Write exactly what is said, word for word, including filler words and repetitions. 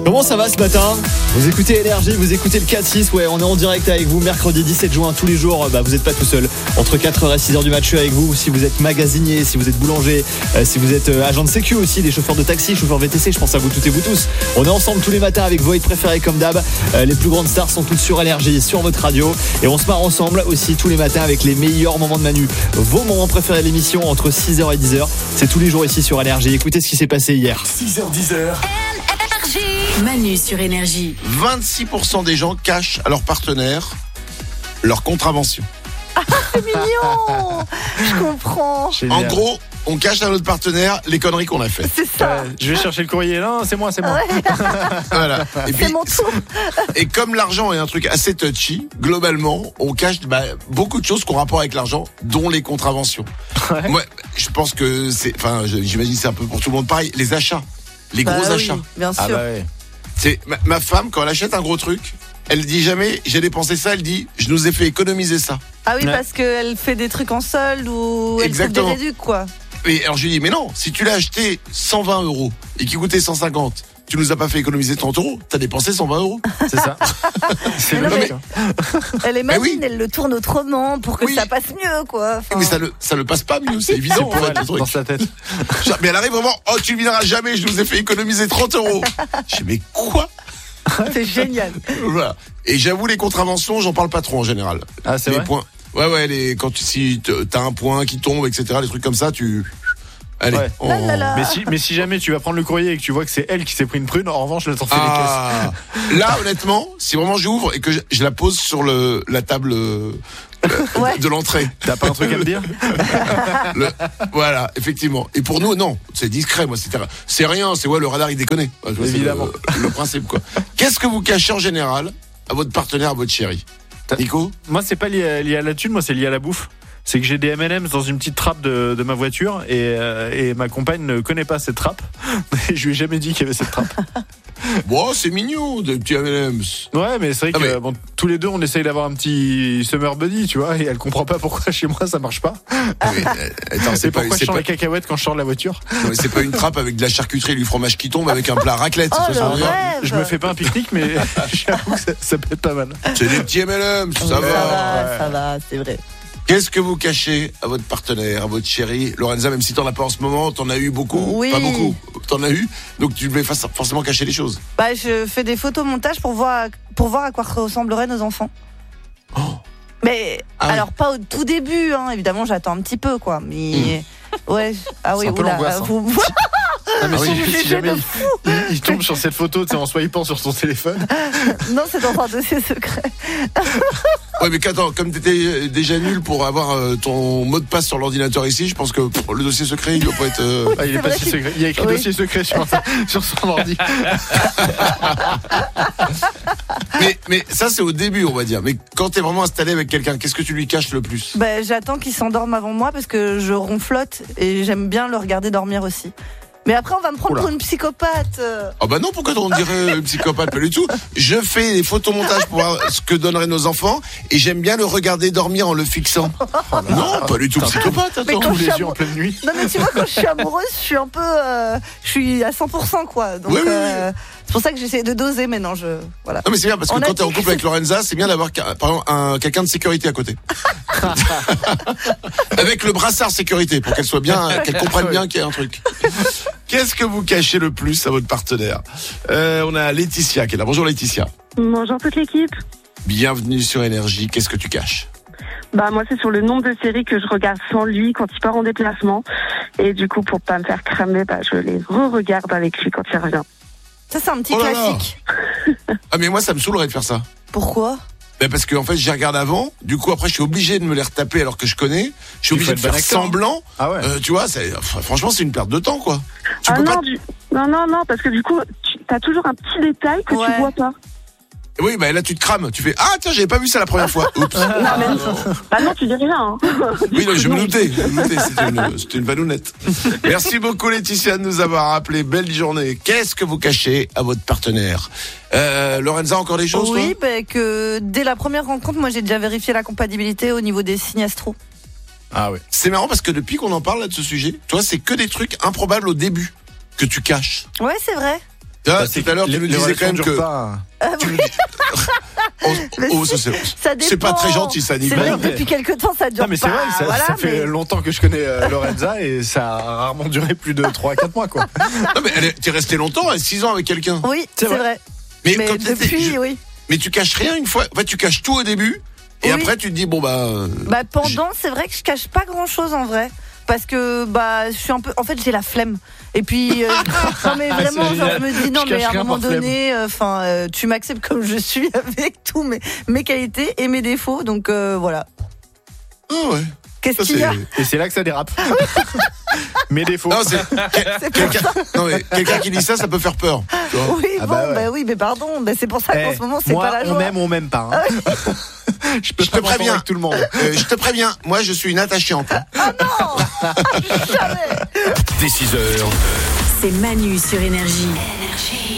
Comment ça va ce matin ? Vous écoutez Énergie, vous écoutez le quatre six, ouais, on est en direct avec vous mercredi dix-sept juin tous les jours. Bah, vous n'êtes pas tout seul. Entre quatre heures et six heures du match, je suis avec vous. Si vous êtes magasinier, si vous êtes boulanger, euh, si vous êtes euh, agent de sécu aussi, des chauffeurs de taxi, chauffeurs V T C, je pense à vous toutes et vous tous. On est ensemble tous les matins avec vos hits préférés comme d'hab. Euh, les plus grandes stars sont toutes sur Énergie, sur votre radio. Et on se marre ensemble aussi tous les matins avec les meilleurs moments de Manu. Vos moments préférés de l'émission entre six heures et dix heures. C'est tous les jours ici sur Énergie. Écoutez ce qui s'est passé hier. six heures dix heures. Manu sur Énergie. vingt-six pour cent des gens cachent à leur partenaire leur contravention. Ah, c'est mignon. Je comprends. En gros, on cache à notre partenaire les conneries qu'on a faites. C'est ça. Ouais, je vais chercher le courrier. Non, c'est moi, c'est moi. Ouais. Voilà. Et puis, C'est mon tour. et comme l'argent est un truc assez touchy, globalement, on cache bah, beaucoup de choses qui ont rapport avec l'argent, dont les contraventions. Ouais. Moi, je pense que c'est, enfin, j'imagine que c'est un peu pour tout le monde pareil, les achats, les Bah gros oui, achats. bien sûr. Ah bah ouais. C'est ma, ma femme, quand elle achète un gros truc, elle dit jamais j'ai dépensé ça, elle dit je nous ai fait économiser ça. Ah oui, Ouais. parce qu'elle fait des trucs en solde ou elle fait des Exactement. réducs, quoi. Et alors je lui dis mais non, si tu l'as acheté cent vingt euros et qui coûtait cent cinquante, tu nous as pas fait économiser trente euros, t'as dépensé cent vingt euros. C'est ça. C'est Mais non, logique. Elle est Mais maligne, oui. elle le tourne autrement pour que Oui. ça passe mieux, quoi. Enfin, Mais ça le ça le passe pas mieux, c'est évident C'est en pour fait elle, le truc. dans sa tête. Genre, mais elle arrive vraiment, oh tu ne viendras jamais, je nous ai fait économiser trente euros. Je dis mais quoi? c'est génial. Voilà. Et j'avoue les contraventions, j'en parle pas trop en général. Ah, c'est les vrai. points. Ouais ouais, les quand tu si t'as un point qui tombe, et cetera. Les trucs comme ça, tu. Allez. Ouais. on- Là, là, là. Mais si, mais si jamais tu vas prendre le courrier et que tu vois que c'est elle qui s'est pris une prune, en revanche, là, t'en fais les Ah, là honnêtement, si vraiment j'ouvre et que je, je la pose sur le la table euh, Ouais. de l'entrée, caisses. T'as pas un truc à me dire? le- voilà, effectivement. Et pour nous, non, c'est discret, moi, c'est c'est rien, c'est ouais, le radar il déconne. Ouais, je vois, c'est Évidemment. Le, le principe quoi. Qu'est-ce que vous cachez en général à votre partenaire, à votre chérie? Nico? Moi, c'est pas lié à, lié à la thune, moi, c'est lié à la bouffe. C'est que j'ai des M and M's dans une petite trappe de, de ma voiture et, euh, et ma compagne ne connaît pas cette trappe. Je lui ai jamais dit qu'il y avait cette trappe. Bon, c'est mignon, des petits M and M's. Ouais, mais c'est vrai Ah, que mais- bon, tous les deux, on essaye d'avoir un petit summer buddy, tu vois, et elle comprend pas pourquoi chez moi ça marche pas. Mais, euh, attends, C'est c'est pas, pourquoi je c'est sors pas, les cacahuètes quand je sors de la voiture. non, mais c'est pas une trappe avec de la charcuterie et du fromage qui tombe avec un plat raclette. Oh, c'est ce que je veux le dire. rêve. Je me fais pas un pique-nique, mais j'avoue que ça, ça peut être pas mal. C'est des petits M and M's, ça Ça va. va, ça va, c'est vrai. Qu'est-ce que vous cachez à votre partenaire, à votre chérie? Lorenza, même si t'en as pas en ce moment, t'en as eu beaucoup. Oui. Pas beaucoup. T'en as eu. Donc tu devais forcément cacher les choses. Bah, je fais des photomontages pour voir, pour voir à quoi ressembleraient nos enfants. Oh. Mais Ah oui. alors pas au tout début, hein, évidemment, j'attends un petit peu, quoi. Mais ouais, ah oui, C'est un peu oula, l'angoisse, hein. vous- Ah, mais Ah si, oui. si J'ai jamais de il, il- il tombe sur cette photo, tu sais, en swipant sur son téléphone. non, c'est dans un dossier secret. Ouais, mais qu'attends, comme t'étais déjà nul pour avoir euh, ton mot de passe sur l'ordinateur ici, je pense que pff, le dossier secret, il doit pas être. euh, Ah, il est C'est pas vrai si qu'il- secret. Il y a écrit Oui. dossier secret sur, sur son ordi. Mais, mais ça, c'est au début, on va dire. Mais quand t'es vraiment installé avec quelqu'un, qu'est-ce que tu lui caches le plus? Bah, j'attends qu'il s'endorme avant moi parce que je ronflote et j'aime bien le regarder dormir aussi. Mais après, on va me prendre Oula. pour une psychopathe. euh. Ah bah non, pourquoi on dirait psychopathe? Pas du tout. Je fais des photomontages pour voir ce que donneraient nos enfants et j'aime bien le regarder dormir en le fixant. Non, pas du tout psychopathe, Mais attends. quand Tous je les suis yeux en amou- pleine nuit. Non, mais tu vois, quand je suis amoureuse, je suis un peu. euh, je suis à cent pour cent, quoi. Donc, Oui, oui, oui. euh, c'est pour ça que j'essaie de doser maintenant. Je, voilà. Non mais c'est bien parce que On a quand t'es en dit couple que avec Lorenza, c'est bien d'avoir par exemple un, quelqu'un de sécurité à côté. Avec le brassard sécurité pour qu'elle soit bien, qu'elle comprenne bien qu'il y a un truc. Qu'est-ce que vous cachez le plus à votre partenaire? euh, On a Laetitia qui est là. Bonjour Laetitia. Bonjour toute l'équipe. Bienvenue sur Énergie. Qu'est-ce que tu caches? Bah moi c'est sur le nombre de séries que je regarde sans lui quand il part en déplacement et du coup pour pas me faire cramer, bah je les re-regarde avec lui quand il revient. Ça, c'est un petit Oh là là. classique. Ah mais moi ça me saoulerait de faire ça. Pourquoi? Ben parce que en fait, je les regarde avant. Du coup, après, je suis obligé de me les retaper alors que je connais. Je suis Il obligé faut de être bon faire acteur. semblant. Ah ouais. Euh, tu vois, c'est, franchement, c'est une perte de temps, quoi. Tu Ah peux non, pas. du... non, non, non, parce que du coup, tu as toujours un petit détail que Ouais. tu vois pas. Oui, ben là, tu te crames. Tu fais ah tiens, j'avais pas vu ça la première fois. Oups. Non, mais non. Bah non, tu dis rien. Hein. Oui, non, je me Non. doutais. Je me doutais. C'était une, c'était une banounette. Merci beaucoup, Laetitia, de nous avoir appelé. Belle journée. Qu'est-ce que vous cachez à votre partenaire? Euh, Lorenza, encore des choses? Oui, toi bah, que dès la première rencontre, moi, j'ai déjà vérifié la compatibilité au niveau des signes astro. Ah ouais. C'est marrant parce que depuis qu'on en parle là de ce sujet, toi, c'est que des trucs improbables au début que tu caches. Ouais, c'est vrai. Ah, Bah, c'est tout à l'heure, tu les- nous les disais quand relations même durent que. pas. Ah, tu oui. nous dis- Oh, Mais oh, ça, c'est, Ça c'est pas dépend. très gentil, ça, Nick. C'est Bah vrai non, que mais- depuis quelque temps, ça dure Non mais c'est pas. vrai, ça, voilà, ça fait mais- longtemps que je connais euh, Lorenza et ça a rarement duré plus de trois à quatre mois quoi. Non, mais elle est- t'es resté longtemps, six ans avec quelqu'un. Oui, C'est c'est vrai. vrai. Mais, Mais quand t'étais- depuis, je- oui. mais tu caches rien une fois. En fait, tu caches tout au début. Et Oui. après, tu te dis, bon, bah. euh, Bah pendant, c'est vrai que je cache pas grand chose en vrai. Parce que bah je suis un peu, en fait j'ai la flemme. Et puis euh, non mais vraiment c'est genre, je génial. me dis non Je mais cache à un rien moment par flemme. donné, enfin euh, tu m'acceptes comme je suis avec tous mes mes qualités et mes défauts. Donc euh, voilà. Ah ouais. Qu'est-ce Ça, qu'il y a? c'est- Et c'est là que ça dérape. Mes défauts. Non, c'est, quel- C'est pour quelqu'un, non, mais quelqu'un qui dit ça, ça peut faire peur. Tu vois. Oui Ah bon bah ouais. bah oui mais pardon, bah, c'est pour ça qu'en Eh, ce moment c'est moi, pas la on joie. m'aime, on m'aime pas. hein. je peux Je pas te m'entendre préviens. avec tout le monde. Euh, je te préviens, moi, je suis une attachante. hein. Jamais. Dès six heures. C'est Manu sur Énergie.